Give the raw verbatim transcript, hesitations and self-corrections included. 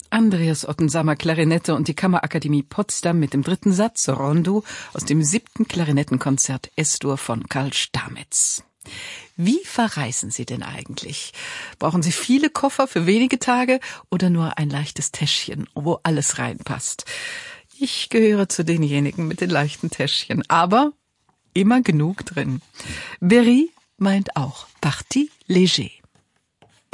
Andreas Ottensamer Klarinette und die Kammerakademie Potsdam mit dem dritten Satz Rondo aus dem siebten Klarinettenkonzert Es-Dur von Karl Stamitz. Wie verreisen Sie denn eigentlich? Brauchen Sie viele Koffer für wenige Tage oder nur ein leichtes Täschchen, wo alles reinpasst? Ich gehöre zu denjenigen mit den leichten Täschchen, aber immer genug drin. Berry meint auch Partie léger.